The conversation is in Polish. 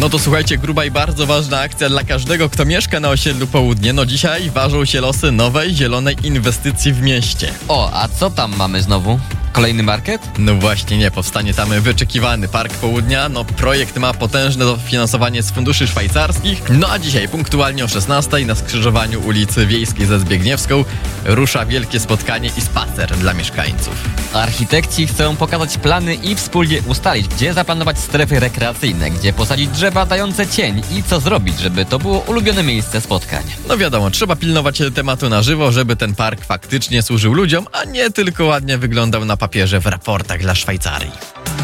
No to słuchajcie, gruba i bardzo ważna akcja dla każdego, kto mieszka na osiedlu Południe. No dzisiaj ważą się losy nowej, zielonej inwestycji w mieście. O, a co tam mamy znowu? Kolejny market? No właśnie nie, powstanie tam wyczekiwany Park Południa. No projekt ma potężne dofinansowanie z funduszy szwajcarskich. No a dzisiaj punktualnie o 16:00 na skrzyżowaniu ulicy Wiejskiej ze Zbigniewską rusza wielkie spotkanie i spacer dla mieszkańców. Architekci chcą pokazać plany i wspólnie ustalić, gdzie zaplanować strefy rekreacyjne, gdzie posadzić drzewa dające cień i co zrobić, żeby to było ulubione miejsce spotkań. No wiadomo, trzeba pilnować tematu na żywo, żeby ten park faktycznie służył ludziom, a nie tylko ładnie wyglądał na papierze w raportach dla Szwajcarii.